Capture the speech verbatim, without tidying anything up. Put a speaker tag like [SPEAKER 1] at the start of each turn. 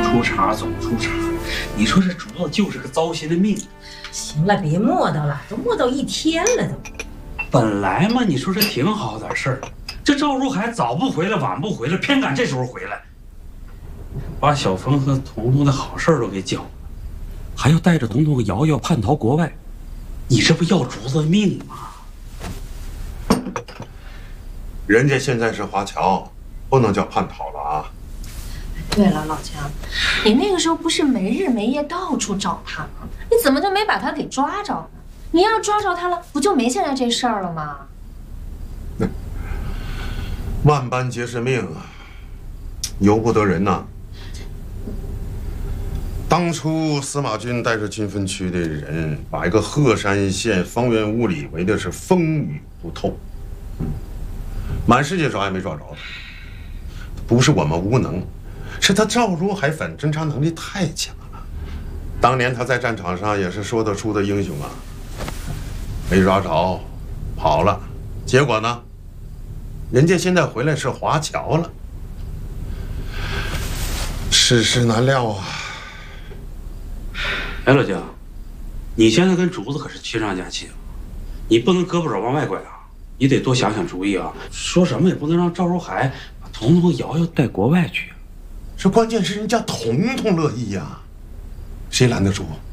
[SPEAKER 1] 出茬总出茬，你说这竹子就是个糟心的命。
[SPEAKER 2] 行了，别磨叨了，都磨叨一天了都。
[SPEAKER 1] 本来嘛，你说这挺好点事儿，这赵如海早不回来，晚不回来，偏赶这时候回来，把小峰和彤彤的好事都给搅了，还要带着彤彤和瑶瑶叛逃国外，你这不要竹子的命吗？
[SPEAKER 3] 人家现在是华侨，不能叫叛逃了啊。
[SPEAKER 4] 对了，老姜，你那个时候不是没日没夜到处找他吗？你怎么就没把他给抓着呢？你要抓着他了，不就没现在这事儿了吗？
[SPEAKER 3] 万般皆是命啊，由不得人呐。当初司马军带着军分区的人，把一个鹤山县方圆五里围的是风雨不透，满世界抓也没抓着他。不是我们无能，是他赵如海反侦察能力太强了。当年他在战场上也是说得出的英雄啊，没抓着，跑了，结果呢，人家现在回来是华侨了。世事难料啊！
[SPEAKER 1] 哎，老姜，你现在跟竹子可是亲上加亲，你不能胳膊肘往外拐啊，你得多想想主意啊。说什么也不能让赵如海把彤彤和瑶瑶带国外去。
[SPEAKER 3] 这关键是人家彤彤乐意呀、啊，谁拦得住？